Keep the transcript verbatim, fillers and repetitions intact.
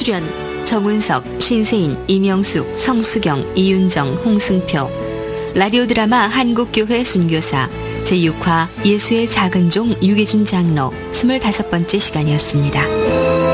출연 정운석, 신세인, 이명숙, 성수경, 이윤정, 홍승표. 라디오 드라마 한국교회 순교사 제육 화 예수의 작은 종 유기준 장로 스물다섯 번째 시간이었습니다.